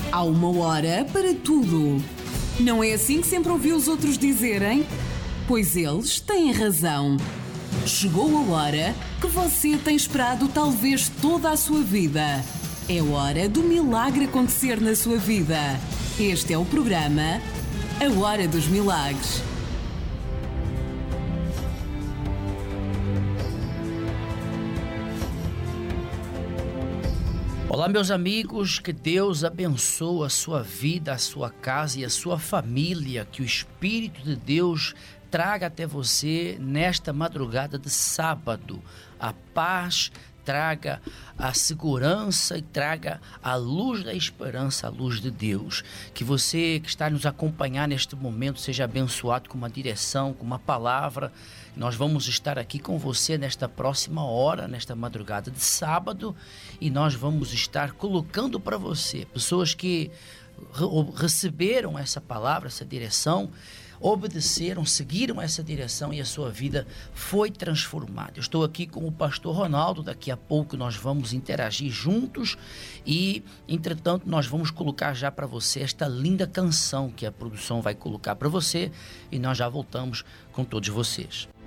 Há uma hora para tudo. Não é assim que sempre ouvi os outros dizerem? Pois eles têm razão. Chegou a hora que você tem esperado talvez toda a sua vida. É hora do milagre acontecer na sua vida. Este é o programa A Hora dos Milagres. Olá, meus amigos, que Deus abençoe a sua vida, a sua casa e a sua família, que o Espírito de Deus traga até você nesta madrugada de sábado a paz, traga a segurança e traga a luz da esperança, a luz de Deus. Que você que está nos acompanhando neste momento seja abençoado com uma direção, com uma palavra. Nós vamos estar aqui com você nesta próxima hora, nesta madrugada de sábado, e nós vamos estar colocando para você pessoas que receberam essa palavra, essa direção, obedeceram, seguiram essa direção e a sua vida foi transformada. Eu estou aqui com o pastor Ronaldo, daqui a pouco nós vamos interagir juntos e, entretanto, nós vamos colocar já para você esta linda canção que a produção vai colocar para você e nós já voltamos com todos vocês.